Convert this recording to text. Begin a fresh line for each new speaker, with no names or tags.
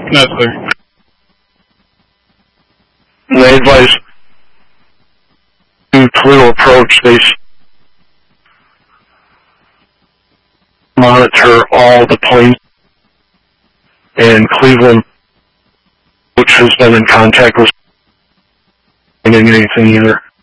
Nothing.
They advise to Toledo approach. They monitor all the planes, and Cleveland, which has been in contact with anything either.